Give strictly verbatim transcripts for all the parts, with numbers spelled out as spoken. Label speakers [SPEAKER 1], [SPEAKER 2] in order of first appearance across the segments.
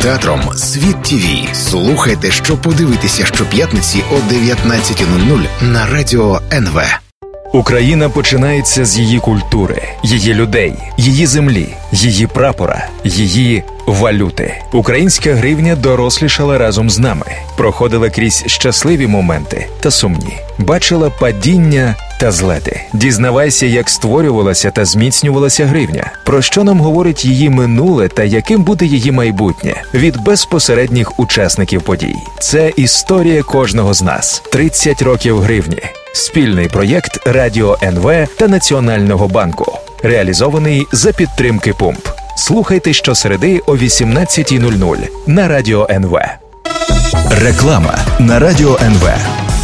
[SPEAKER 1] кінотеатром «Світ ТІВІ». Слухайте, що подивитися щоп'ятниці о дев'ятнадцята нуль нуль на Радіо ен ве.
[SPEAKER 2] Україна починається з її культури, її людей, її землі, її прапора, її валюти. Українська гривня дорослішала разом з нами, проходила крізь щасливі моменти та сумні, бачила падіння та злети. Дізнавайся, як створювалася та зміцнювалася гривня, про що нам говорить її минуле та яким буде її майбутнє від безпосередніх учасників подій. Це історія кожного з нас. тридцять років гривні. Спільний проєкт Радіо ен ве та Національного банку. Реалізований за підтримки Пумп. Слухайте щосереди о вісімнадцята нуль нуль на Радіо ен ве.
[SPEAKER 3] Реклама на Радіо ен ве.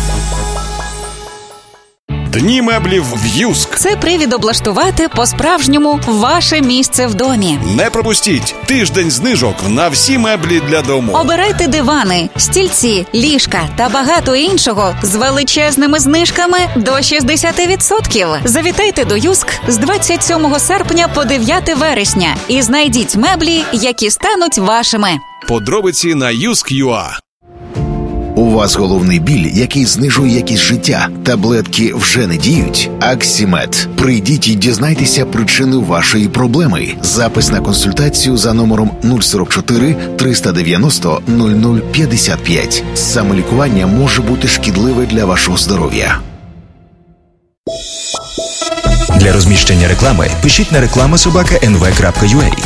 [SPEAKER 4] Дні меблів в Юск.
[SPEAKER 5] Це привід облаштувати по-справжньому ваше місце в домі.
[SPEAKER 4] Не пропустіть тиждень знижок на всі меблі для дому.
[SPEAKER 5] Обирайте дивани, стільці, ліжка та багато іншого з величезними знижками до шістдесят відсотків. Завітайте до Юск з двадцять сьомого серпня по дев'яте вересня і знайдіть меблі, які стануть вашими.
[SPEAKER 4] Подробиці на юск крапка ю а.
[SPEAKER 1] У вас головний біль, який знижує якість життя. Таблетки вже не діють? Аксімед. Прийдіть і дізнайтеся причину вашої проблеми. Запис на консультацію за номером нуль сорок чотири триста дев'яносто нуль нуль п'ятдесят п'ять. Самолікування може бути шкідливе для вашого здоров'я.
[SPEAKER 3] Для розміщення реклами пишіть на реклама собака ен ве крапка ю а.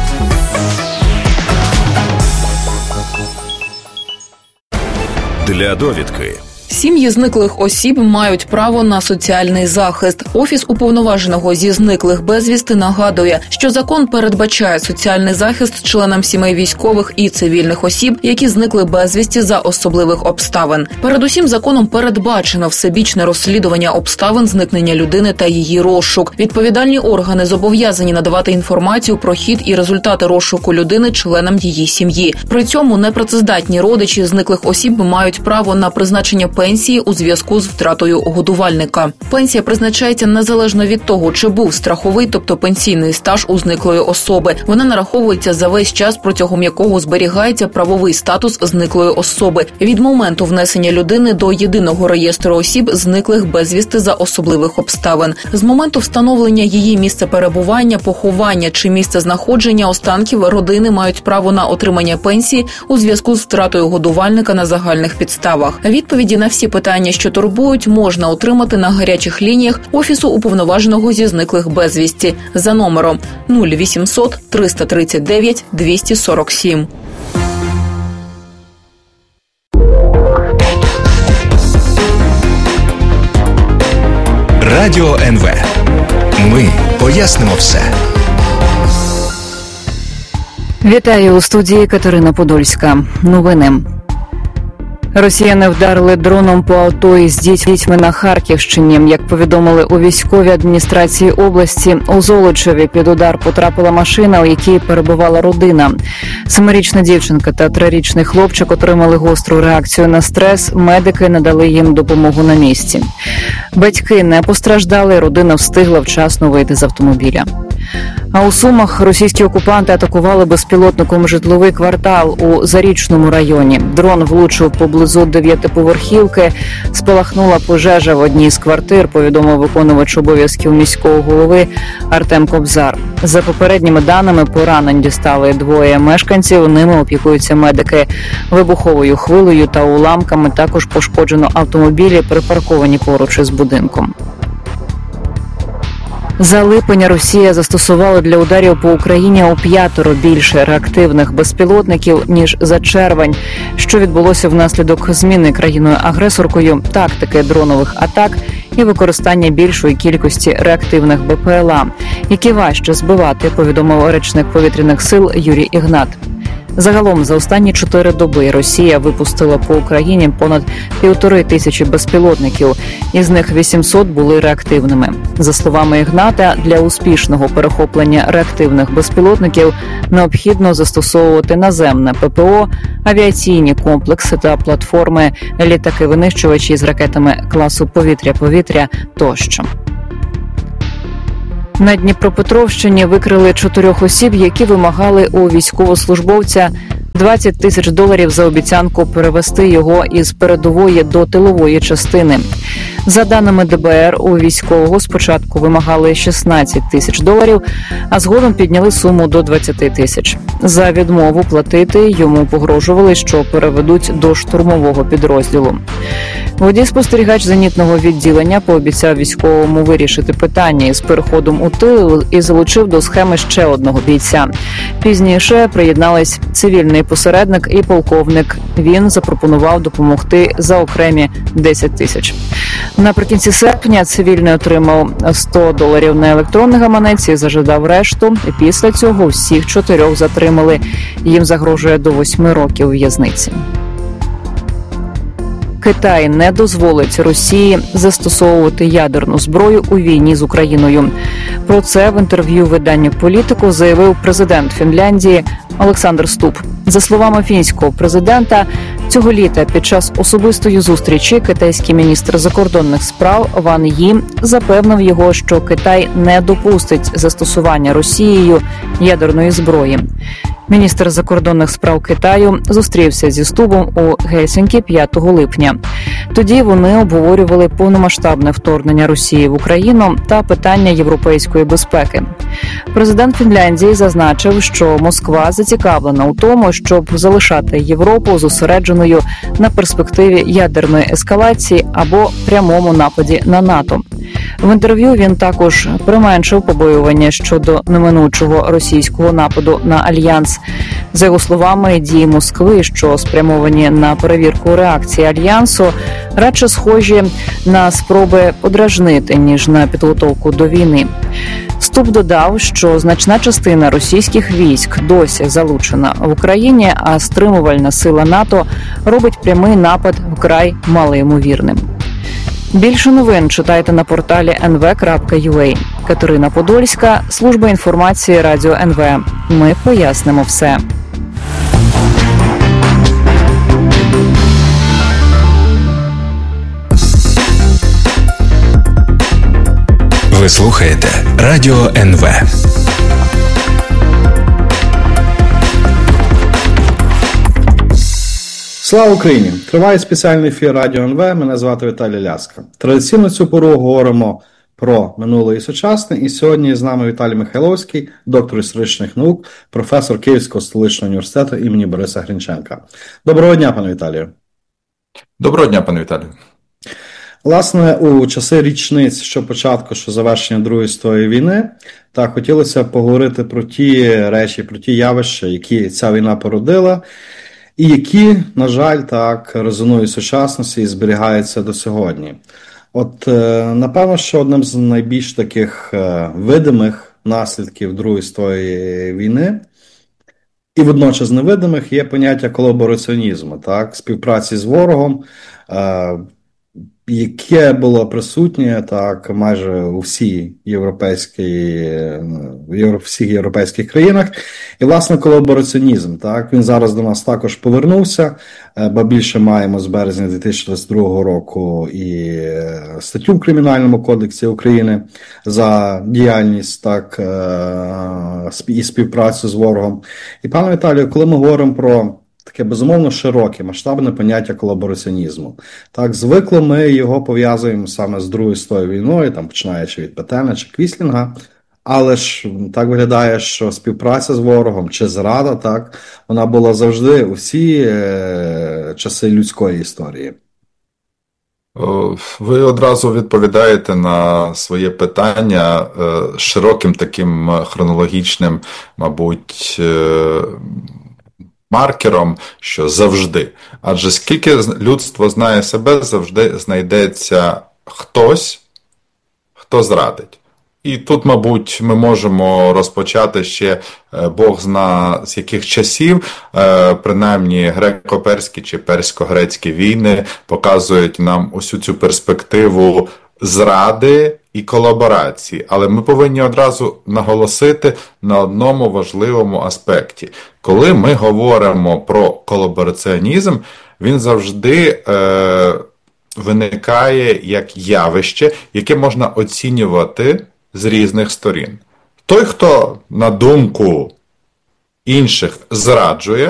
[SPEAKER 4] Для довідки.
[SPEAKER 6] Сім'ї зниклих осіб мають право на соціальний захист. Офіс уповноваженого зі зниклих безвісти нагадує, що закон передбачає соціальний захист членам сімей військових і цивільних осіб, які зникли безвісті за особливих обставин. Передусім, законом передбачено всебічне розслідування обставин зникнення людини та її розшук. Відповідальні органи зобов'язані надавати інформацію про хід і результати розшуку людини членам її сім'ї. При цьому непрацездатні родичі зниклих осіб мають право на призначення пенсії у зв'язку з втратою годувальника. Пенсія призначається незалежно від того, чи був страховий, тобто пенсійний стаж у зниклої особи. Вона нараховується за весь час, протягом якого зберігається правовий статус зниклої особи від моменту внесення людини до єдиного реєстру осіб, зниклих безвісти за особливих обставин. З моменту встановлення її місця перебування, поховання чи місця знаходження останків родини мають право на отримання пенсії у зв'язку з втратою годувальника на загальних підставах. Відповіді на всі питання, що турбують, можна отримати на гарячих лініях Офісу уповноваженого зі зниклих безвісті за номером нуль вісімсот триста тридцять дев'ять двісті сорок сім.
[SPEAKER 3] Радіо ен ве. Ми пояснимо все.
[SPEAKER 7] Вітаю, у студії Катерина Подольська. Новини. Росіяни вдарили дроном по авто із дітьми на Харківщині. Як повідомили у військовій адміністрації області, у Золочеві під удар потрапила машина, у якій перебувала родина. Семирічна дівчинка та трирічний хлопчик отримали гостру реакцію на стрес. Медики надали їм допомогу на місці. Батьки не постраждали, родина встигла вчасно вийти з автомобіля. А у Сумах російські окупанти атакували безпілотником житловий квартал у Зарічному районі. Дрон влучив поблизу дев'ятиповерхівки. Спалахнула пожежа в одній з квартир, повідомив виконувач обов'язків міського голови Артем Кобзар. За попередніми даними, поранень дістали двоє мешканців, ними опікуються медики. Вибуховою хвилею та уламками також пошкоджено автомобілі, припарковані поруч із будинком. За липень Росія застосувала для ударів по Україні у п'ятеро більше реактивних безпілотників, ніж за червень, що відбулося внаслідок зміни країною-агресоркою тактики дронових атак і використання більшої кількості реактивних Бе Пе Ел А, які важче збивати, повідомив речник повітряних сил Юрій Ігнат. Загалом за останні чотири доби Росія випустила по Україні понад півтори тисячі безпілотників, із них вісімсот були реактивними. За словами Ігната, для успішного перехоплення реактивних безпілотників необхідно застосовувати наземне Пе Пе О, авіаційні комплекси та платформи, літаки-винищувачі з ракетами класу повітря-повітря тощо. На Дніпропетровщині викрили чотирьох осіб, які вимагали у військовослужбовця двадцять тисяч доларів за обіцянку перевести його із передової до тилової частини. За даними Де Бе Ер, у військового спочатку вимагали шістнадцять тисяч доларів, а згодом підняли суму до двадцять тисяч. За відмову платити йому погрожували, що переведуть до штурмового підрозділу. Водій-спостерігач зенітного відділення пообіцяв військовому вирішити питання із переходом у тил і залучив до схеми ще одного бійця. Пізніше приєднались цивільний посередник і полковник. Він запропонував допомогти за окремі десять тисяч. Наприкінці серпня цивільний отримав сто доларів на електронний гаманець і зажадав решту. Після цього всіх чотирьох затримали. Їм загрожує до восьми років в'язниці. Китай не дозволить Росії застосовувати ядерну зброю у війні з Україною. Про це в інтерв'ю виданню «Політико» заявив президент Фінляндії Олександр Ступ. За словами фінського президента, цього літа під час особистої зустрічі китайський міністр закордонних справ Ван Ї запевнив його, що Китай не допустить застосування Росією ядерної зброї. Міністр закордонних справ Китаю зустрівся зі Стубом у Гельсінкі п'ятого липня. Тоді вони обговорювали повномасштабне вторгнення Росії в Україну та питання європейської безпеки. Президент Фінляндії зазначив, що Москва зацікавлена у тому, щоб залишати Європу зосередженою на перспективі ядерної ескалації або прямому нападі на НАТО. В інтерв'ю він також применшив побоювання щодо неминучого російського нападу на Альянс. За його словами, дії Москви, що спрямовані на перевірку реакції Альянсу, радше схожі на спроби подражнити, ніж на підготовку до війни. Ступ додав, що значна частина російських військ досі залучена в Україні, а стримувальна сила НАТО робить прямий напад вкрай малоймовірним. Більше новин читайте на порталі ен ве крапка ю а. Катерина Подольська, служба інформації Радіо ен ве. Ми пояснимо все.
[SPEAKER 3] Ви слухаєте Радіо ен ве.
[SPEAKER 8] Слава Україні! Триває спеціальний ефір Радіо ен ве. Мене звати Віталій Ляска. Традиційно цю пору говоримо про минуле і сучасне. І сьогодні з нами Віталій Михайловський, доктор історичних наук, професор Київського столичного університету імені Бориса Грінченка. Доброго дня, пане Віталію.
[SPEAKER 9] Доброго дня, пане Віталію.
[SPEAKER 8] Власне, у часи річниць, що початку, що завершення Другої світової війни, так хотілося поговорити про ті речі, про ті явища, які ця війна породила, і які, на жаль, так резонують в сучасності і зберігаються до сьогодні. От, напевно, що одним з найбільш таких видимих наслідків Другої світової війни і водночас невидимих є поняття колабораціонізму, так, співпраці з ворогом, яке було присутнє так майже у всій європейській, в всіх європейських країнах. І, власне, колабораціонізм, так, він зараз до нас також повернувся, бо більше маємо з березня дві тисячі двадцять другого року і статтю в Кримінальному кодексі України за діяльність, так, і співпрацю з ворогом. І, пане Віталію, коли ми говоримо про таке, безумовно, широке, масштабне поняття колабораціонізму. Так, звикли ми його пов'язуємо саме з Другою світовою війною, там, починаючи від Петена чи Квіслінга, але ж так виглядає, що співпраця з ворогом чи зрада, так, вона була завжди у всі е- часи людської історії.
[SPEAKER 9] Ви одразу відповідаєте на своє питання широким таким хронологічним, мабуть, маркером, що завжди. Адже скільки людство знає себе, завжди знайдеться хтось, хто зрадить. І тут, мабуть, ми можемо розпочати ще Бог зна з яких часів, принаймні греко-перські чи персько-грецькі війни показують нам усю цю перспективу зради і колаборації. Але ми повинні одразу наголосити на одному важливому аспекті. Коли ми говоримо про колабораціонізм, він завжди е, виникає як явище, яке можна оцінювати з різних сторін. Той, хто, на думку інших, зраджує,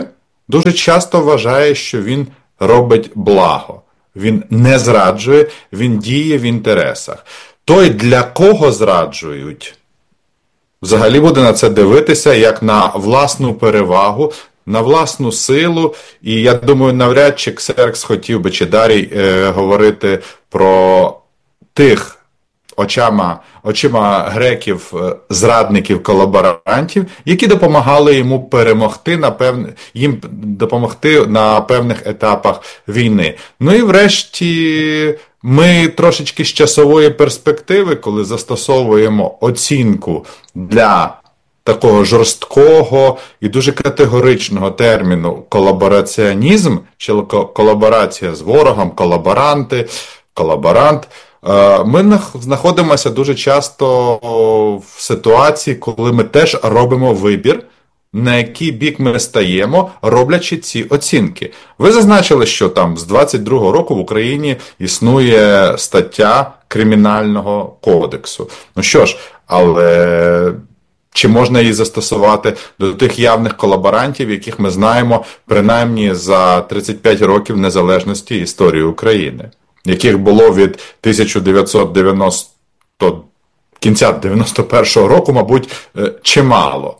[SPEAKER 9] дуже часто вважає, що він робить благо. Він не зраджує, він діє в інтересах. Той, для кого зраджують, взагалі буде на це дивитися як на власну перевагу, на власну силу. І я думаю, навряд чи Ксеркс хотів би, чи Дарій, е, говорити про тих, очима, очима греків, зрадників, колаборантів, які допомагали йому перемогти на певне, їм допомогти на певних етапах війни. Ну і врешті ми трошечки з часової перспективи, коли застосовуємо оцінку для такого жорсткого і дуже категоричного терміну колабораціонізм, чи колаборація з ворогом, колаборанти, колаборант, ми знаходимося дуже часто в ситуації, коли ми теж робимо вибір, на який бік ми стаємо, роблячи ці оцінки. Ви зазначили, що там з двадцять другого року в Україні існує стаття Кримінального кодексу. Ну що ж, але чи можна її застосувати до тих явних колаборантів, яких ми знаємо принаймні за тридцять п'ять років незалежності історії України? Яких було від тисяча дев'ятсот дев'яностого, кінця дев'яносто першого року, мабуть, чимало.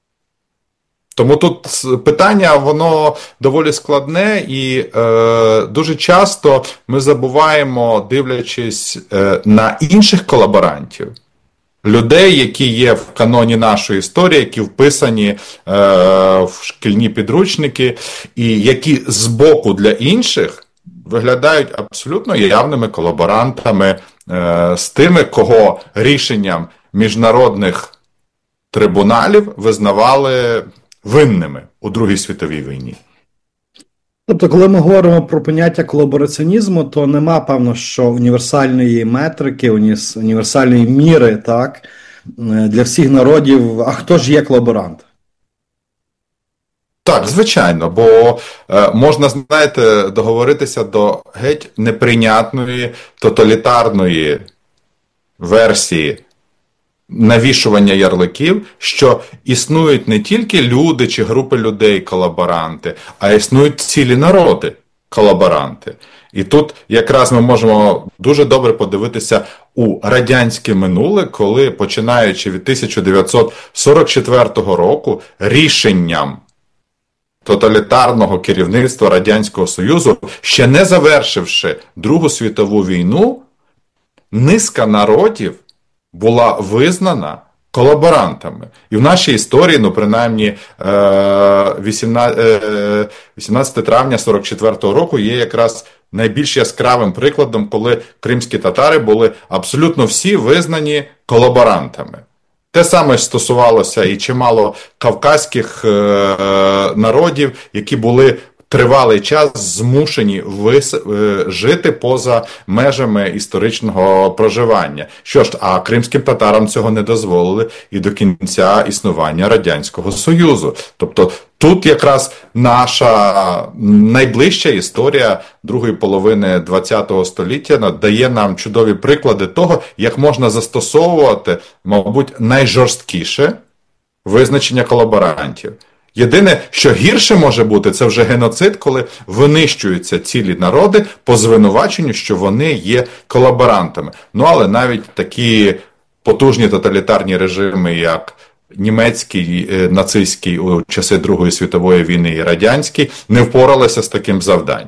[SPEAKER 9] Тому тут питання, воно доволі складне, і е, дуже часто ми забуваємо, дивлячись е, на інших колаборантів, людей, які є в каноні нашої історії, які вписані е, в шкільні підручники, і які збоку для інших виглядають абсолютно явними колаборантами е, з тими, кого рішенням міжнародних трибуналів визнавали винними у Другій світовій війні.
[SPEAKER 8] Тобто, коли ми говоримо про поняття колабораціонізму, то нема, певно, що універсальної метрики, універсальної міри, так, для всіх народів, а хто ж є колаборант?
[SPEAKER 9] Так, звичайно, бо е, можна, знаєте, договоритися до геть неприйнятної, тоталітарної версії навішування ярликів, що існують не тільки люди чи групи людей колаборанти, а існують цілі народи колаборанти. І тут якраз ми можемо дуже добре подивитися у радянське минуле, коли, починаючи від тисяча дев'ятсот сорок четвертого року, рішенням тоталітарного керівництва Радянського Союзу, ще не завершивши Другу світову війну, низка народів була визнана колаборантами. І в нашій історії, ну, принаймні, вісімнадцятого травня сорок четвертого року є якраз найбільш яскравим прикладом, коли кримські татари були абсолютно всі визнані колаборантами. Те саме стосувалося і чимало кавказьких е- народів, які були тривалий час змушені вис... е- жити поза межами історичного проживання. Що ж, а кримським татарам цього не дозволили і до кінця існування Радянського Союзу. Тобто тут якраз наша найближча історія другої половини ХХ століття дає нам чудові приклади того, як можна застосовувати, мабуть, найжорсткіше визначення колаборантів. Єдине, що гірше може бути, це вже геноцид, коли винищуються цілі народи по звинуваченню, що вони є колаборантами. Ну, але навіть такі потужні тоталітарні режими, як німецький, нацистський у часи Другої світової війни і радянський, не впоралися з таким завданням.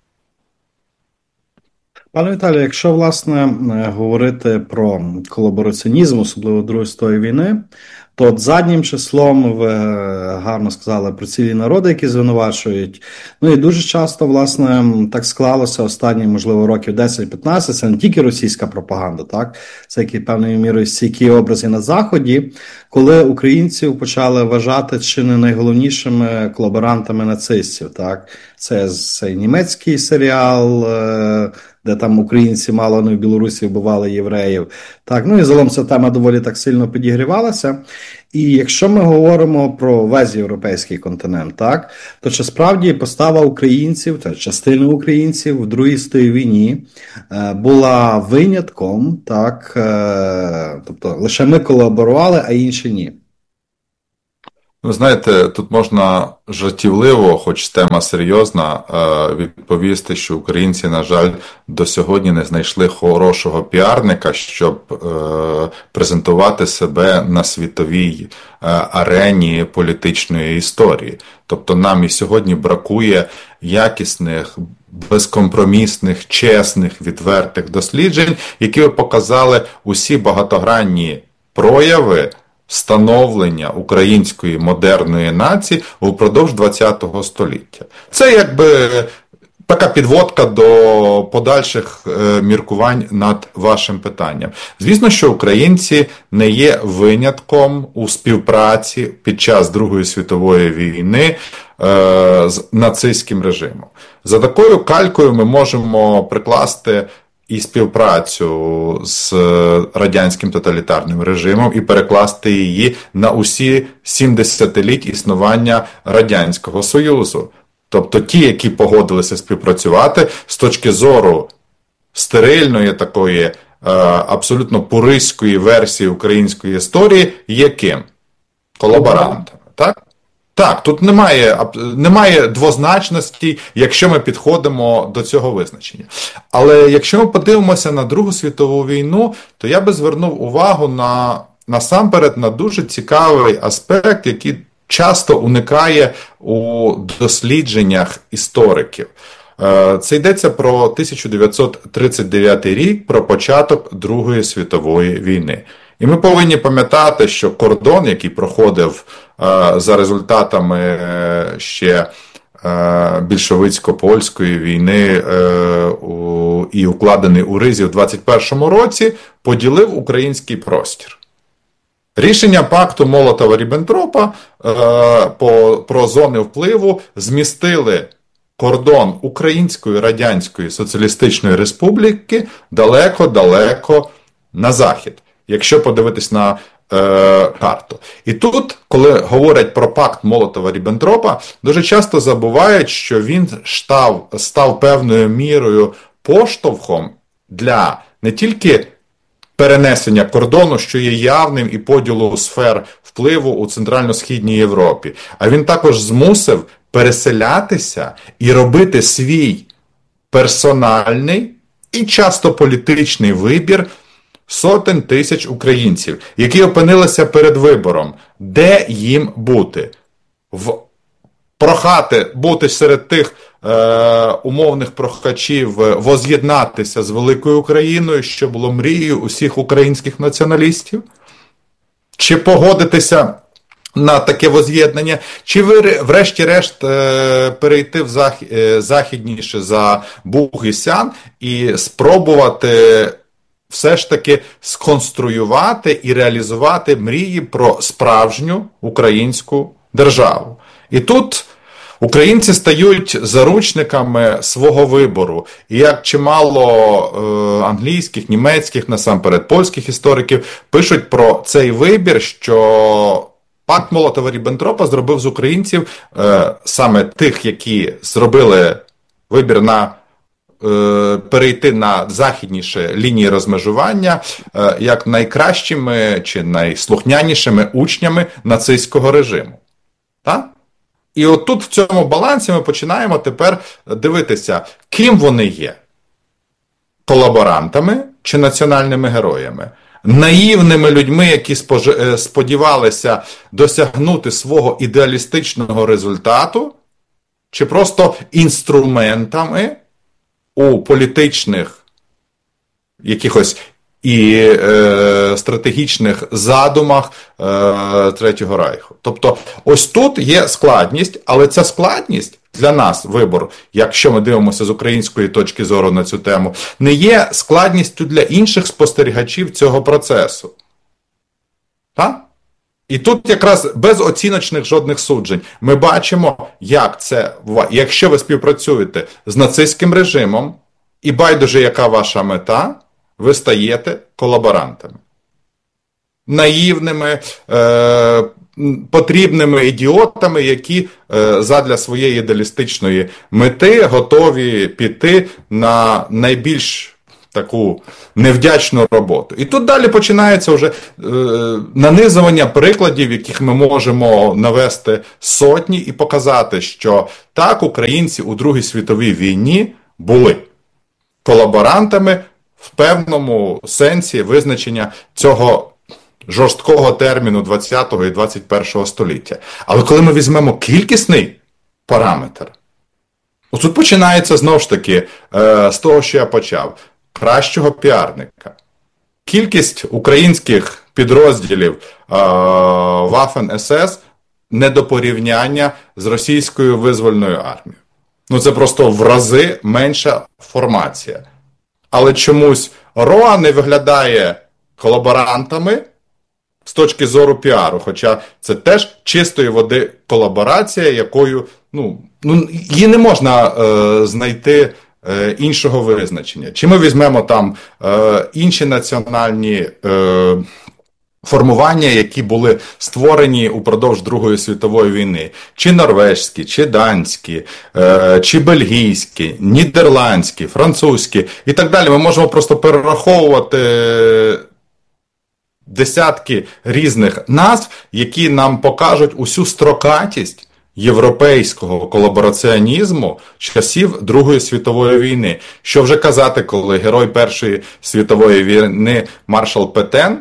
[SPEAKER 8] Пане Віталію, якщо, власне, говорити про колабораціонізм, особливо Другої світової війни, то от заднім числом ви гарно сказали про цілі народи, які звинувачують. Ну і дуже часто, власне, так склалося останні, можливо, років десять-п'ятнадцять, це не тільки російська пропаганда, так? Це які певною мірою стійкі образи на Заході, коли українців почали вважати чи не найголовнішими колаборантами нацистів, так? Це цей німецький серіал, де там українці мало не в Білорусі вбивали євреїв. Так, ну і загалом ця тема доволі так сильно підігрівалася. І якщо ми говоримо про весь європейський континент, так, то чи справді постава українців, та частини українців в Другій світовій війні е, була винятком, так, е, тобто лише ми колаборували, а інші ні?
[SPEAKER 9] Ви знаєте, тут можна жартівливо, хоч тема серйозна, відповісти, що українці, на жаль, до сьогодні не знайшли хорошого піарника, щоб презентувати себе на світовій арені політичної історії. Тобто нам і сьогодні бракує якісних, безкомпромісних, чесних, відвертих досліджень, які б показали усі багатогранні прояви становлення української модерної нації упродовж ХХ століття. Це якби така підводка до подальших е, міркувань над вашим питанням. Звісно, що українці не є винятком у співпраці під час Другої світової війни е, з нацистським режимом. За такою калькою ми можемо прикласти і співпрацю з радянським тоталітарним режимом і перекласти її на усі сім десятиліть існування Радянського Союзу. Тобто ті, які погодилися співпрацювати з точки зору стерильної такої абсолютно пуристської версії української історії, є ким? Колаборантами, так? Так, тут немає, немає двозначності, якщо ми підходимо до цього визначення. Але якщо ми подивимося на Другу світову війну, то я би звернув увагу на, насамперед на дуже цікавий аспект, який часто уникає у дослідженнях істориків. Це йдеться про тисяча дев'ятсот тридцять дев'ятий рік, про початок Другої світової війни. І ми повинні пам'ятати, що кордон, який проходив е, за результатами е, ще е, більшовицько-польської війни е, у, і укладений у Ризі у двадцять першому році, поділив український простір. Рішення пакту Молотова-Ріббентропа е, по, про зони впливу змістили кордон Української Радянської Соціалістичної Республіки далеко-далеко на захід, якщо подивитись на е, карту. І тут, коли говорять про пакт Молотова-Ріббентропа, дуже часто забувають, що він став, став певною мірою поштовхом для не тільки перенесення кордону, що є явним, і поділу сфер впливу у Центрально-Східній Європі, а він також змусив переселятися і робити свій персональний і часто політичний вибір сотень тисяч українців, які опинилися перед вибором, де їм бути. В... Прохати бути серед тих е, умовних прохачів, воз'єднатися з великою Україною, що було мрією усіх українських націоналістів, чи погодитися на таке воз'єднання, чи врешті-решт перейти в захід, західніше за Буг і Сян і спробувати все ж таки сконструювати і реалізувати мрії про справжню українську державу. І тут українці стають заручниками свого вибору. І як чимало е, англійських, німецьких, насамперед польських істориків пишуть про цей вибір, що пакт Молотова-Ріббентропа зробив з українців е, саме тих, які зробили вибір на е, перейти на західніше лінії розмежування, е, як найкращими чи найслухнянішими учнями нацистського режиму. Так? І от тут в цьому балансі ми починаємо тепер дивитися, ким вони є. Колаборантами чи національними героями? Наївними людьми, які сподівалися досягнути свого ідеалістичного результату, чи просто інструментами у політичних якихось і е, стратегічних задумах е, Третього Райху. Тобто ось тут є складність, але ця складність для нас, вибор, якщо ми дивимося з української точки зору на цю тему, не є складністю для інших спостерігачів цього процесу. Так? І тут якраз без оціночних жодних суджень ми бачимо, як це, якщо ви співпрацюєте з нацистським режимом, і байдуже яка ваша мета, ви стаєте колаборантами. Наївними, е, потрібними ідіотами, які е, задля своєї ідеалістичної мети готові піти на найбільш таку невдячну роботу. І тут далі починається вже е, нанизування прикладів, яких ми можемо навести сотні і показати, що так, українці у Другій світовій війні були колаборантами в певному сенсі визначення цього жорсткого терміну ХХ і двадцять першого століття. Але коли ми візьмемо кількісний параметр, ось тут починається знову ж таки е, з того, що я почав, кращого піарника. Кількість українських підрозділів е, Waffen-ес ес не до порівняння з російською визвольною армією. Ну це просто в рази менша формація. Але чомусь РОА не виглядає колаборантами з точки зору піару, хоча це теж чистої води колаборація, якою, ну, ну її не можна е, знайти е, іншого визначення. Чи ми візьмемо там е, інші національні е, формування, які були створені упродовж Другої світової війни, чи норвежські, чи данські, е, чи бельгійські, нідерландські, французькі і так далі. Ми можемо просто перераховувати десятки різних назв, які нам покажуть усю строкатість європейського колабораціонізму часів Другої світової війни. Що вже казати, коли герой Першої світової війни маршал Петен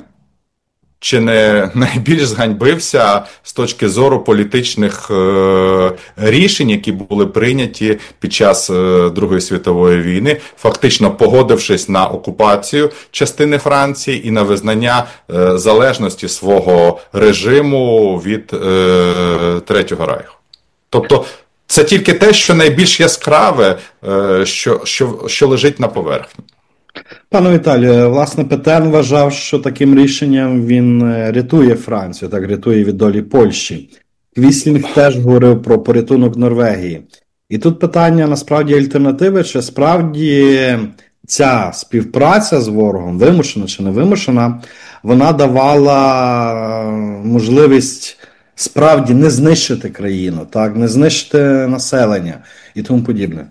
[SPEAKER 9] чи не найбільш зганьбився з точки зору політичних е, рішень, які були прийняті під час е, Другої світової війни, фактично погодившись на окупацію частини Франції і на визнання е, залежності свого режиму від е, Третього Рейху. Тобто це тільки те, що найбільш яскраве, е, що, що, що лежить на поверхні.
[SPEAKER 8] Пане Віталію, власне, Петен вважав, що таким рішенням він рятує Францію, так, рятує від долі Польщі. Квіслінг теж говорив про порятунок Норвегії. І тут питання, насправді, альтернативи, чи справді ця співпраця з ворогом, вимушена чи не вимушена, вона давала можливість справді не знищити країну, так, не знищити населення і тому подібне.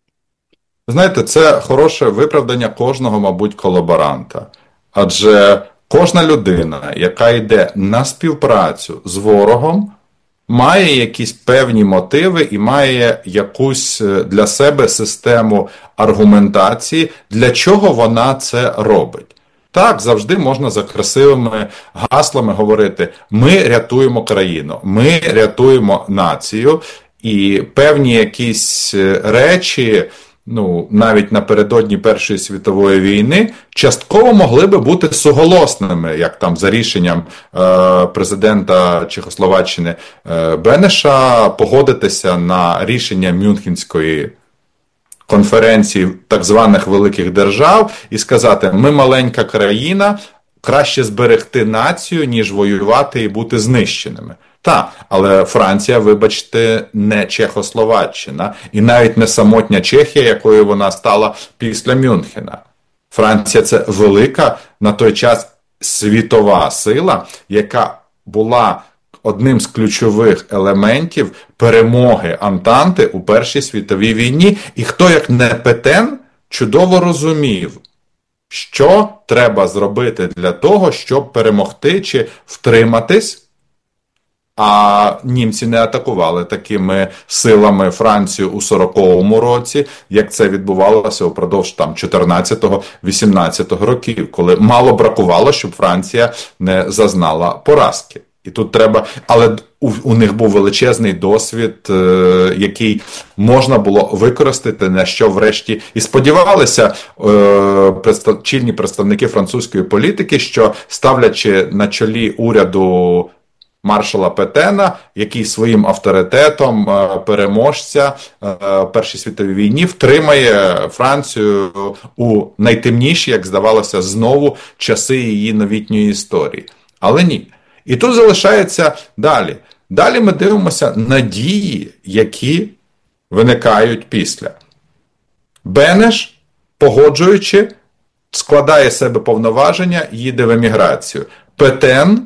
[SPEAKER 9] Знаєте, це хороше виправдання кожного, мабуть, колаборанта. Адже кожна людина, яка йде на співпрацю з ворогом, має якісь певні мотиви і має якусь для себе систему аргументації, для чого вона це робить. Так, завжди можна за красивими гаслами говорити: ми рятуємо країну, ми рятуємо націю, і певні якісь речі, ну, навіть напередодні Першої світової війни, частково могли би бути суголосними, як там за рішенням е, президента Чехословаччини е, Бенеша погодитися на рішення Мюнхенської конференції так званих великих держав і сказати: ми маленька країна, краще зберегти націю, ніж воювати і бути знищеними. Так, але Франція, вибачте, не Чехословаччина і навіть не самотня Чехія, якою вона стала після Мюнхена. Франція – це велика на той час світова сила, яка була одним з ключових елементів перемоги Антанти у Першій світовій війні. І хто, як не Петен, чудово розумів, що треба зробити для того, щоб перемогти чи втриматись. А німці не атакували такими силами Францію у сороковому році, як це відбувалося упродовж там чотирнадцятого-вісімнадцятого років, коли мало бракувало, щоб Франція не зазнала поразки. І тут треба, але у, у них був величезний досвід, е, який можна було використати, на що врешті і сподівалися е, представ, чільні представники французької політики, що, ставлячи на чолі уряду маршала Петена, який своїм авторитетом переможця в Першій світовій війні втримає Францію у найтемніші, як здавалося, знову часи її новітньої історії. Але ні. І тут залишається далі. Далі ми дивимося на дії, які виникають після. Бенеш, погоджуючи, складає з себе повноваження, їде в еміграцію. Петен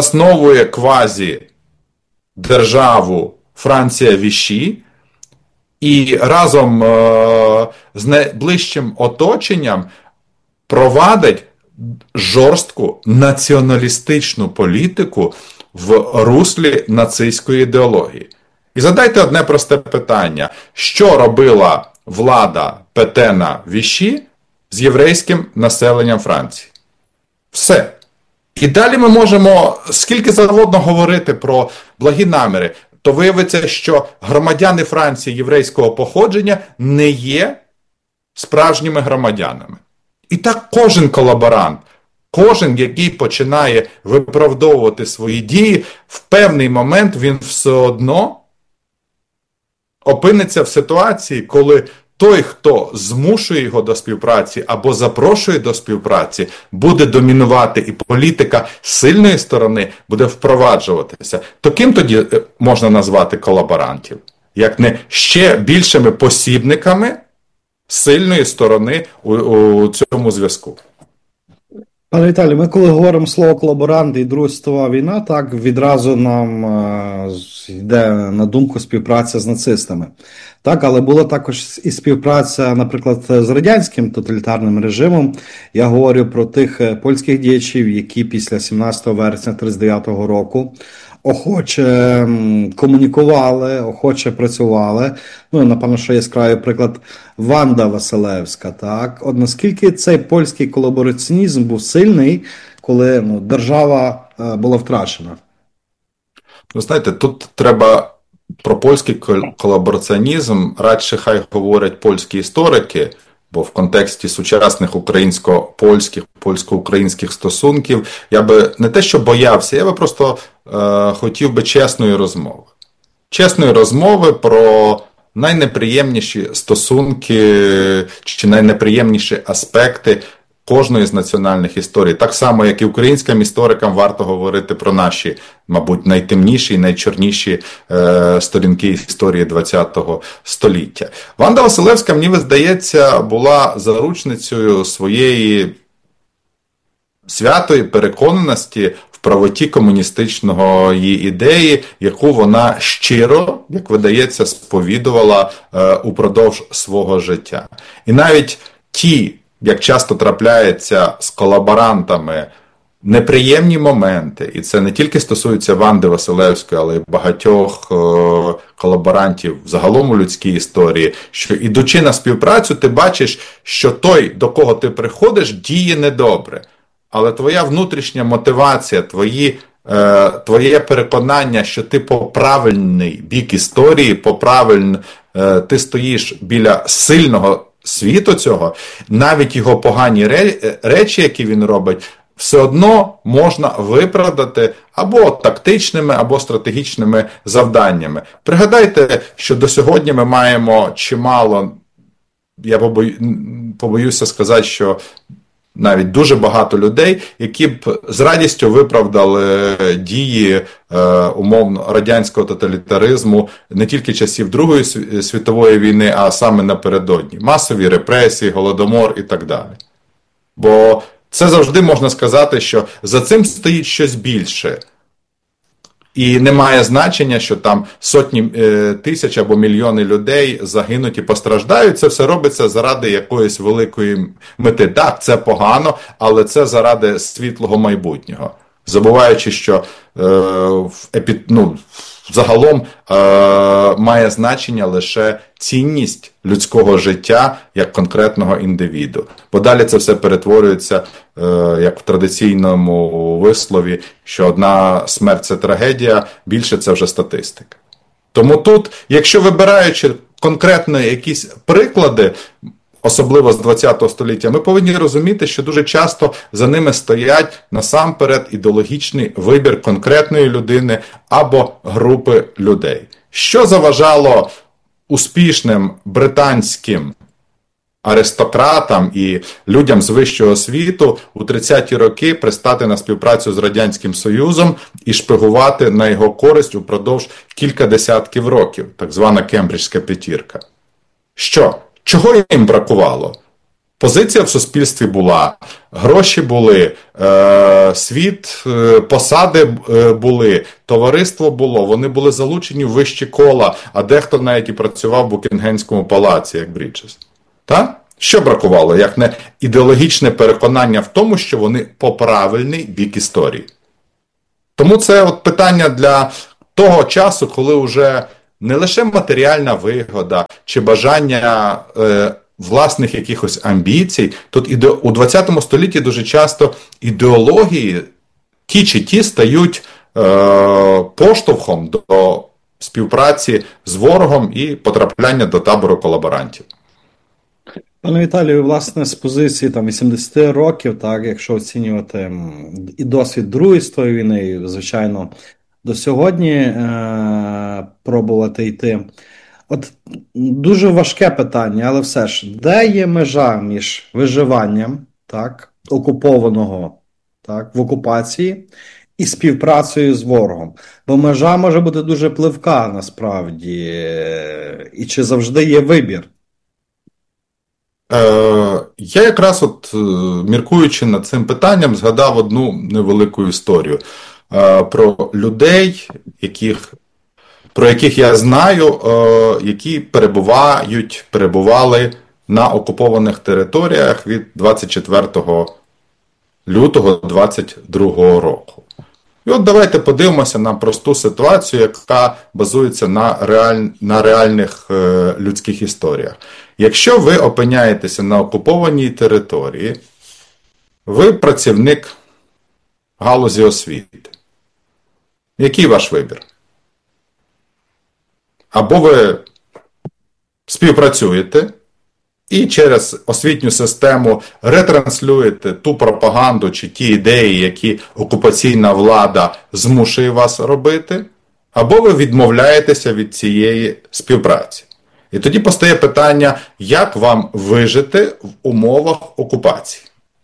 [SPEAKER 9] засновує квазі-державу Франція Віші, і разом е- з найближчим оточенням провадить жорстку націоналістичну політику в руслі нацистської ідеології. І задайте одне просте питання. Що робила влада Петена Віші з єврейським населенням Франції? Все. І далі ми можемо скільки завгодно говорити про благі наміри, то виявиться, що громадяни Франції єврейського походження не є справжніми громадянами. І так кожен колаборант, кожен, який починає виправдовувати свої дії, в певний момент він все одно опиниться в ситуації, коли той, хто змушує його до співпраці або запрошує до співпраці, буде домінувати, і політика сильної сторони буде впроваджуватися. То ким тоді можна назвати колаборантів? Як не ще більшими посібниками сильної сторони у, у цьому зв'язку.
[SPEAKER 8] Пане Віталію, ми коли говоримо слово колаборант і Друга світова війна, так відразу нам е, йде на думку співпраця з нацистами. Так, але була також і співпраця, наприклад, з радянським тоталітарним режимом. Я говорю про тих польських діячів, які після сімнадцятого вересня тридцять дев'ятого року охоче комунікували, охоче працювали. Ну, напевно, що яскравий приклад Ванда Василевська, так? От наскільки цей польський колабораціонізм був сильний, коли ну, держава е, була втрачена?
[SPEAKER 9] Ви знаєте, тут треба про польський колабораціонізм радше хай говорять польські історики, бо в контексті сучасних українсько-польських, польсько-українських стосунків я би не те, що боявся, я би просто е, хотів би чесної розмови. Чесної розмови про найнеприємніші стосунки чи найнеприємніші аспекти кожної з національних історій. Так само, як і українським історикам варто говорити про наші, мабуть, найтемніші і найчорніші е, сторінки історії ХХ століття. Ванда Василевська, мені здається, була заручницею своєї святої переконаності в правоті комуністичної ідеї, яку вона щиро, як видається, сповідувала е, упродовж свого життя. І навіть ті, як часто трапляється з колаборантами, неприємні моменти, і це не тільки стосується Ванди Василевської, але й багатьох е, колаборантів загалом у людській історії, що ідучи на співпрацю, ти бачиш, що той, до кого ти приходиш, діє недобре. Але твоя внутрішня мотивація, твої, е, твоє переконання, що ти по правильний бік історії, по правильний, е, ти стоїш біля сильного світу цього, навіть його погані речі, які він робить, все одно можна виправдати або тактичними, або стратегічними завданнями. Пригадайте, що до сьогодні ми маємо чимало, я побою, побоюся сказати, що навіть дуже багато людей, які б з радістю виправдали дії е, умовно радянського тоталітаризму не тільки часів Другої світової війни, а саме напередодні. Масові репресії, голодомор і так далі. Бо це завжди можна сказати, що за цим стоїть щось більше. І немає значення, що там сотні е, тисяч або мільйони людей загинуть і постраждають. Це все робиться заради якоїсь великої мети. Так, це погано, але це заради світлого майбутнього. Забуваючи, що е, в епі, ну, загалом е, має значення лише цінність людського життя як конкретного індивіду. Бо далі це все перетворюється, е, як в традиційному вислові, що одна смерть – це трагедія, більше – це вже статистика. Тому тут, якщо вибираючи конкретно якісь приклади, особливо з ХХ століття, ми повинні розуміти, що дуже часто за ними стоять насамперед ідеологічний вибір конкретної людини або групи людей. Що заважало успішним британським аристократам і людям з вищого світу у тридцяті роки пристати на співпрацю з Радянським Союзом і шпигувати на його користь упродовж кілька десятків років, так звана Кембриджська п'ятірка? Що? Чого їм бракувало? позиція в суспільстві була, гроші були, е, світ, е, посади е, були, товариство було, вони були залучені в вищі кола, а дехто навіть і працював в Букінгемському палаці, як Бріджес. Так? Що бракувало, як не ідеологічне переконання в тому, що вони по правильний бік історії. Тому це от питання для того часу, коли вже не лише матеріальна вигода чи бажання е, власних якихось амбіцій, тут іде, у ХХ столітті дуже часто ідеології ті чи ті стають е, поштовхом до співпраці з ворогом і потрапляння до табору колаборантів.
[SPEAKER 8] Пане Віталію, власне, з позиції там вісімдесят років, так, якщо оцінювати і досвід Другої світової війни, і, звичайно, до сьогодні е- пробувати йти. От дуже важке питання, але все ж, де є межа між виживанням, так, окупованого, так, в окупації і співпрацею з ворогом? Бо межа може бути дуже пливка, насправді, і чи завжди є вибір?
[SPEAKER 9] Е, я якраз от, міркуючи над цим питанням, згадав одну невелику історію е, про людей, яких, про яких я знаю, е, які перебувають, перебували на окупованих територіях від двадцять четвертого лютого двадцять другого року. І от давайте подивимося на просту ситуацію, яка базується на, реаль... на реальних е, людських історіях. Якщо ви опиняєтеся на окупованій території, ви працівник галузі освіти. Який ваш вибір? Або ви співпрацюєте і через освітню систему ретранслюєте ту пропаганду чи ті ідеї, які окупаційна влада змушує вас робити, або ви відмовляєтеся від цієї співпраці. І тоді постає питання, як вам вижити в умовах окупації.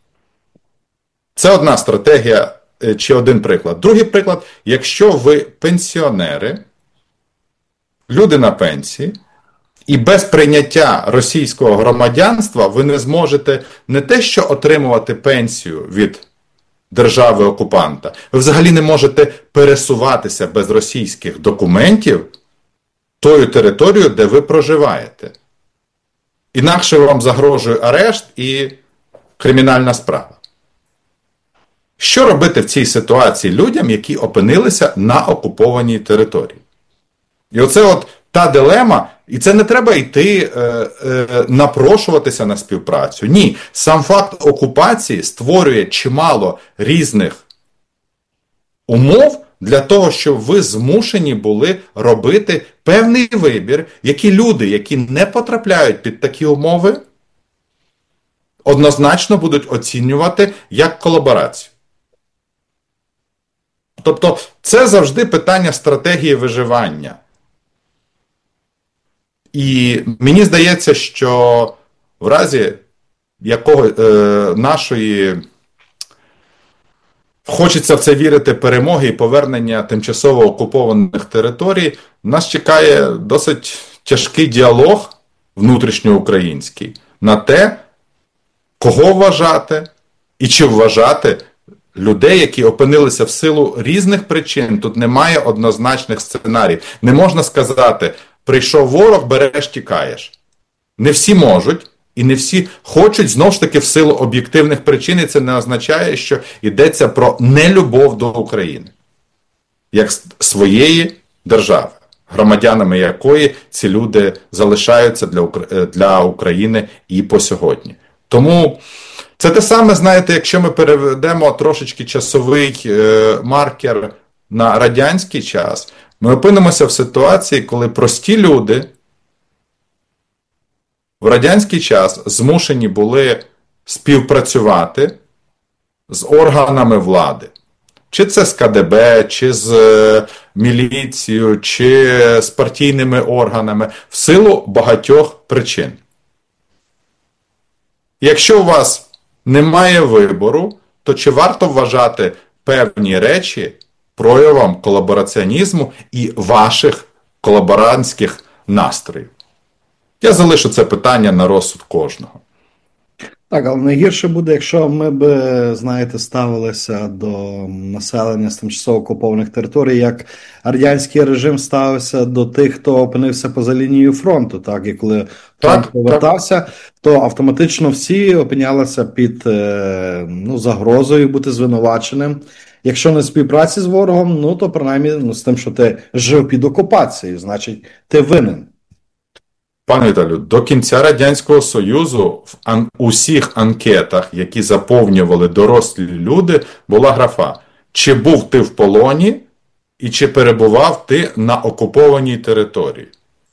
[SPEAKER 9] Це одна стратегія чи один приклад. Другий приклад, якщо ви пенсіонери, люди на пенсії, і без прийняття російського громадянства ви не зможете не те, що отримувати пенсію від держави-окупанта, ви взагалі не можете пересуватися без російських документів тою територією, де ви проживаєте. Інакше вам загрожує арешт і кримінальна справа. Що робити в цій ситуації людям, які опинилися на окупованій території? І оце от та дилема, і це не треба йти, е, е, напрошуватися на співпрацю. Ні, сам факт окупації створює чимало різних умов для того, щоб ви змушені були робити певний вибір, які люди, які не потрапляють під такі умови, однозначно будуть оцінювати як колаборацію. Тобто це завжди питання стратегії виживання. І мені здається, що в разі якого е, нашої, хочеться в це вірити, перемоги і повернення тимчасово окупованих територій, нас чекає досить тяжкий діалог внутрішньоукраїнський на те, кого вважати і чи вважати людей, які опинилися в силу різних причин. Тут немає однозначних сценаріїв. Не можна сказати, прийшов ворог, береш, тікаєш. Не всі можуть, і не всі хочуть, знову ж таки, в силу об'єктивних причин, і це не означає, що йдеться про нелюбов до України, як своєї держави, громадянами якої ці люди залишаються для, для України і по сьогодні. Тому це те саме, знаєте, якщо ми переведемо трошечки часовий е, маркер на радянський час, ми опинимося в ситуації, коли прості люди в радянський час змушені були співпрацювати з органами влади. Чи це з ка де бе, чи з е, міліцією, чи з партійними органами, в силу багатьох причин. Якщо у вас немає вибору, то чи варто вважати певні речі проявом колабораціонізму і ваших колаборантських настроїв? Я залишу це питання на розсуд кожного.
[SPEAKER 8] Так, але найгірше буде, якщо ми б, знаєте, ставилися до населення з тимчасово окупованих територій, як радянський режим ставився до тих, хто опинився поза лінією фронту. Так, і коли фронт
[SPEAKER 9] Так,
[SPEAKER 8] повертався, то автоматично всі опинялися під е, ну, загрозою бути звинуваченим. Якщо не співпраці з ворогом, ну то принаймні ну, з тим, що ти жив під окупацією, значить ти винен.
[SPEAKER 9] Пане Віталію, до кінця Радянського Союзу в ан- усіх анкетах, які заповнювали дорослі люди, була графа: чи був ти в полоні і чи перебував ти на окупованій території.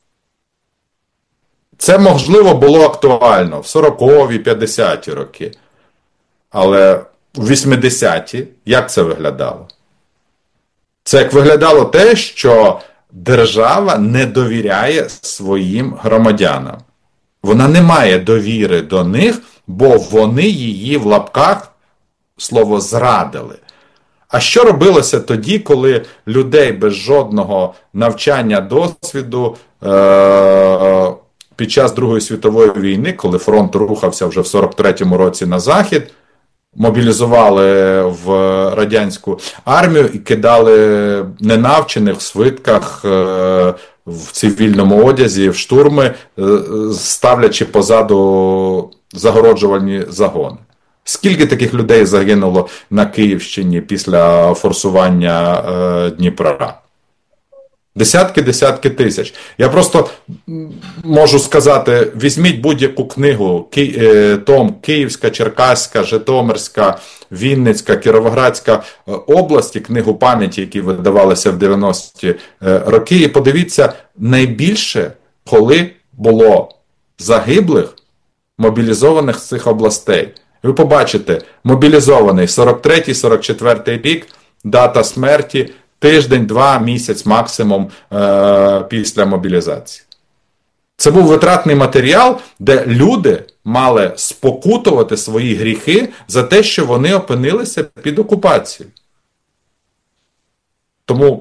[SPEAKER 9] Це, можливо, було актуально в сорокові, п'ятдесяті роки. Але в вісімдесяті як це виглядало? Це як виглядало те, що держава не довіряє своїм громадянам. Вона не має довіри до них, бо вони її в лапках, слово, зрадили. А що робилося тоді, коли людей без жодного навчання, досвіду е- під час Другої світової війни, коли фронт рухався вже в сорок третьому році на захід, мобілізували в радянську армію і кидали ненавчених в свитках, в цивільному одязі, в штурми, ставлячи позаду загороджувальні загони. Скільки таких людей загинуло на Київщині після форсування Дніпра? Десятки-десятки тисяч. Я просто можу сказати, візьміть будь-яку книгу, том Київська, Черкаська, Житомирська, Вінницька, Кіровоградська області, книгу пам'яті, які видавалися в дев'яності роки, і подивіться, найбільше, коли було загиблих, мобілізованих з цих областей. Ви побачите, мобілізований сорок третій сорок четвертий рік, дата смерті, тиждень, два, місяць максимум е- після мобілізації. Це був витратний матеріал, де люди мали спокутувати свої гріхи за те, що вони опинилися під окупацією. Тому...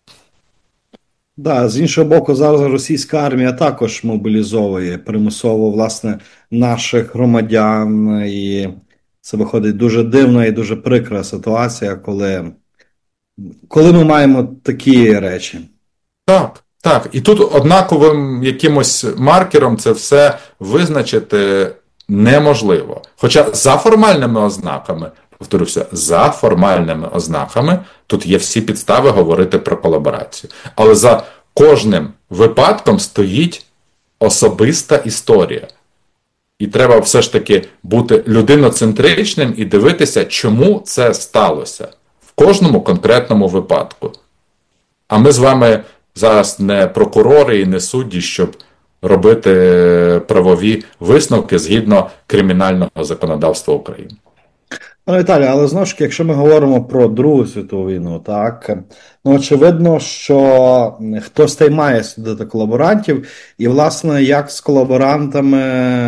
[SPEAKER 8] Да, з іншого боку, зараз російська армія також мобілізовує примусово, власне, наших громадян. І це виходить дуже дивна і дуже прикра ситуація, коли... Коли ми маємо такі речі.
[SPEAKER 9] Так, так. І тут однаковим якимось маркером це все визначити неможливо. Хоча за формальними ознаками, повторюся, за формальними ознаками тут є всі підстави говорити про колаборацію. Але за кожним випадком стоїть особиста історія. І треба все ж таки бути людиноцентричним і дивитися, чому це сталося. В кожному конкретному випадку. А ми з вами зараз не прокурори і не судді, щоб робити правові висновки згідно кримінального законодавства України.
[SPEAKER 8] Пане Віталію, але знову ж таки, якщо ми говоримо про Другу світову війну, так, ну очевидно, що хтось та й має судити колаборантів, і, власне, як з колаборантами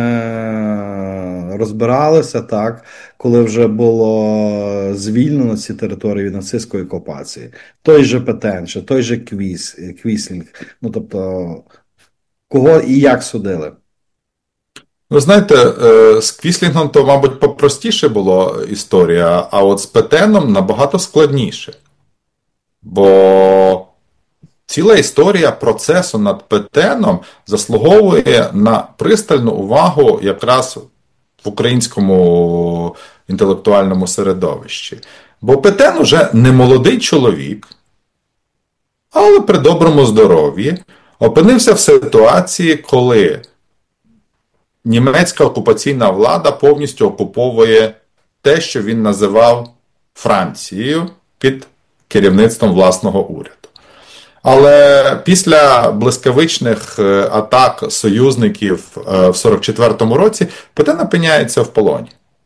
[SPEAKER 8] розбиралися, так, коли вже було звільнено ці території від нацистської окупації. Той же Петен, чи той же Квіс, Квіслінг, ну, тобто, кого і як судили?
[SPEAKER 9] Ви знаєте, з Квіслінгом то, мабуть, попростіше була історія, а от з Петеном набагато складніше. Бо ціла історія процесу над Петеном заслуговує на пристальну увагу якраз в українському інтелектуальному середовищі. Бо Петен уже не молодий чоловік, але при доброму здоров'ї опинився в ситуації, коли німецька окупаційна влада повністю окуповує те, що він називав Францією під керівництвом власного уряду. Але після блискавичних атак союзників в сорок четвертому році Петен опиняється в полоні.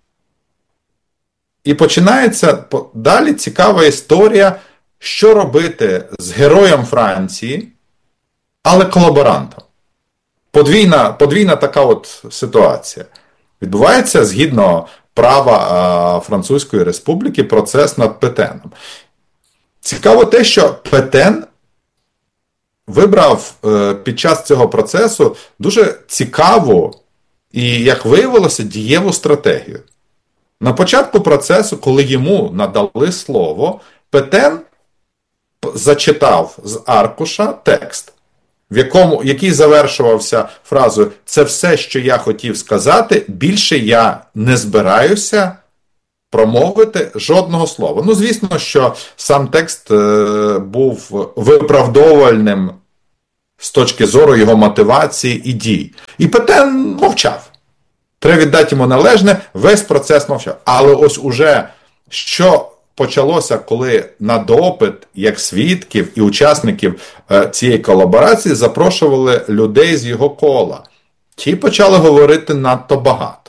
[SPEAKER 9] І починається далі цікава історія, що робити з героєм Франції, але колаборантом. Подвійна, подвійна така от ситуація. Відбувається згідно права а, Французької Республіки процес над Петеном. Цікаво те, що Петен вибрав е, під час цього процесу дуже цікаву і, як виявилося, дієву стратегію. На початку процесу, коли йому надали слово, Петен зачитав з аркуша текст, в якому, який завершувався фразою «Це все, що я хотів сказати, більше я не збираюся промовити жодного слова». Ну, звісно, що сам текст е, був виправдовувальним з точки зору його мотивації і дій. І Петен мовчав. Треба віддати йому належне, весь процес мовчав. Але ось уже що почалося, коли на допит, як свідків і учасників е, цієї колаборації, запрошували людей з його кола. Ті почали говорити надто багато.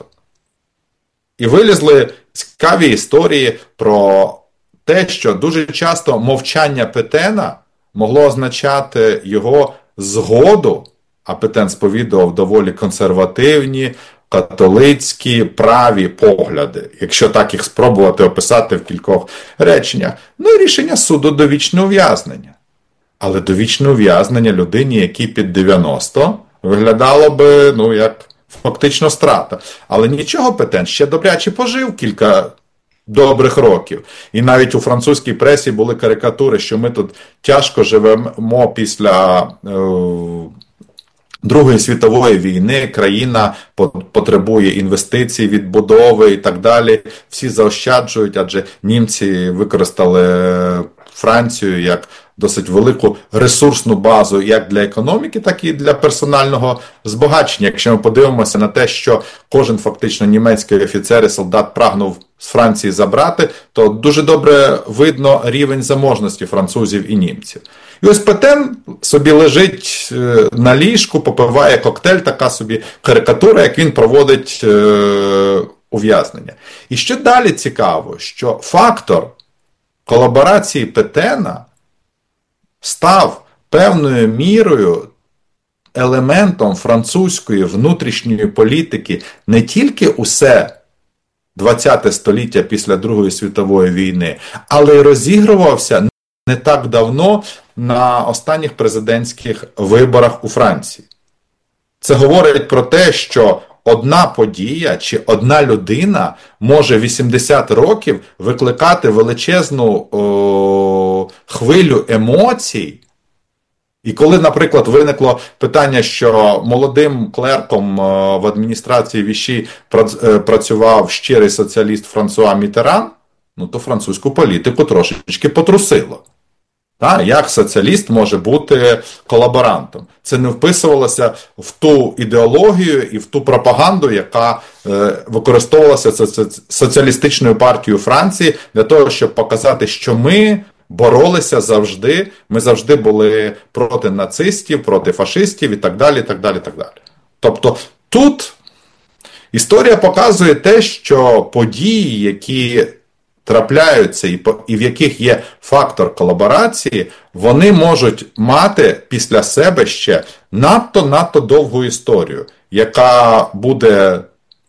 [SPEAKER 9] І вилізли цікаві історії про те, що дуже часто мовчання Петена могло означати його згоду, а Петен сповідував доволі консервативні, католицькі, праві погляди, якщо так їх спробувати описати в кількох реченнях. Ну і рішення суду довічне ув'язнення. Але довічне ув'язнення людині, якій під дев'яносто, виглядало би, ну, як фактично страта. Але нічого, Петен ще добряче пожив кілька добрих років. І навіть у французькій пресі були карикатури, що ми тут тяжко живемо після е, Другої світової війни, країна потребує інвестицій, відбудови і так далі. Всі заощаджують, адже німці використали Францію як досить велику ресурсну базу як для економіки, так і для персонального збагачення. Якщо ми подивимося на те, що кожен фактично німецький офіцер і солдат прагнув з Франції забрати, то дуже добре видно рівень заможності французів і німців. І ось Петен собі лежить на ліжку, попиває коктейль, така собі карикатура, як він проводить е, ув'язнення. І що далі цікаво, що фактор колаборації Петена став певною мірою елементом французької внутрішньої політики не тільки усе ХХ століття після Другої світової війни, але й розігрувався не так давно на останніх президентських виборах у Франції. Це говорить про те, що одна подія чи одна людина може вісімдесят років викликати величезну о, хвилю емоцій. І коли, наприклад, виникло питання, що молодим клерком в адміністрації Віші працював щирий соціаліст Франсуа Мітеран, ну то французьку політику трошечки потрусило. Так, як соціаліст може бути колаборантом? Це не вписувалося в ту ідеологію і в ту пропаганду, яка е, використовувалася соціалістичною партією Франції для того, щоб показати, що ми боролися завжди, ми завжди були проти нацистів, проти фашистів і так далі, і так далі, і так далі. Тобто тут історія показує те, що події, які трапляються і в яких є фактор колаборації, вони можуть мати після себе ще надто-надто довгу історію, яка буде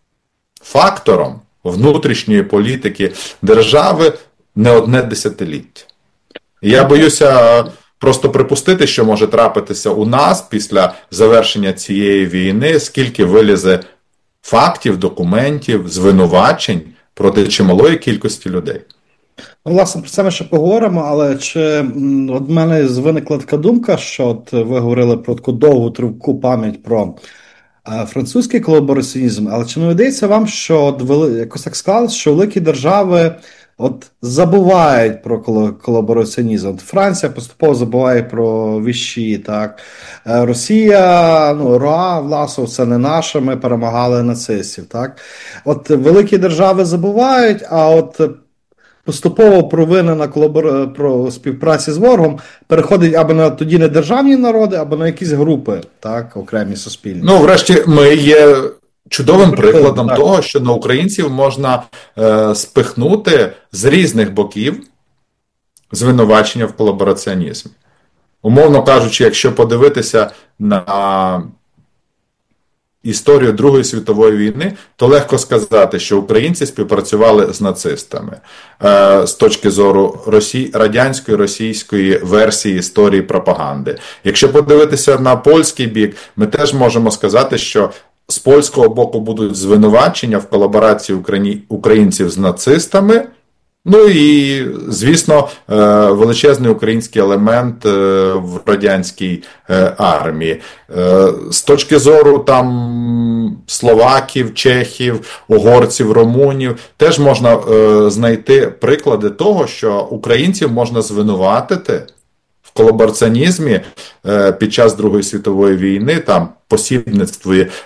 [SPEAKER 9] фактором внутрішньої політики держави не одне десятиліття. Я боюся просто припустити, що може трапитися у нас після завершення цієї війни, скільки вилізе фактів, документів, звинувачень проти чималої кількості людей.
[SPEAKER 8] Ну, власне, про це ми ще поговоримо, але чи от в мене виникла така думка, що от ви говорили про таку довгу тривку пам'ять про е, французький колабораціонізм, але чи не видається вам, що от вели, якось так склалось, що великі держави от забувають про колабораціонізм? От Франція поступово забуває про Віші, так? Росія, ну, Роа, власне, це не наше, ми перемагали нацистів, так? От великі держави забувають, а от поступово провина на колабор... про співпраці з ворогом переходить або на тоді не державні народи, або на якісь групи, так, окремі суспільні.
[SPEAKER 9] Ну, врешті, ми є чудовим прикладом
[SPEAKER 8] так.
[SPEAKER 9] того, що на українців можна е, спихнути з різних боків звинувачення в колабораціонізмі. Умовно кажучи, якщо подивитися на історію Другої світової війни, то легко сказати, що українці співпрацювали з нацистами е, з точки зору росій, радянської, російської версії історії пропаганди. Якщо подивитися на польський бік, ми теж можемо сказати, що з польського боку будуть звинувачення в колаборації україні... українців з нацистами. Ну і, звісно, величезний український елемент в радянській армії. З точки зору там словаків, чехів, угорців, румунів, теж можна знайти приклади того, що українців можна звинуватити в колабораціонізмі під час Другої світової війни, там посібництві